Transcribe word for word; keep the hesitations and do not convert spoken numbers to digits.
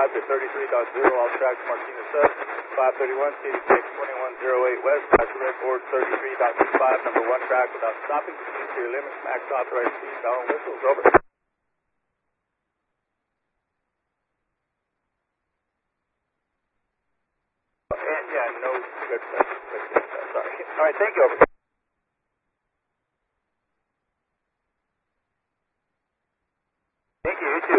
up to thirty-three point zero, all tracks Martinez Sub, five thirty-one, C D six, twenty-one oh eight West, pass the red board thirty-three point two five, number one track without stopping, proceed to your limits, max authorized speed, down whistles, over. And yeah, no, good, good, good, good, sorry. All right, thank you, over.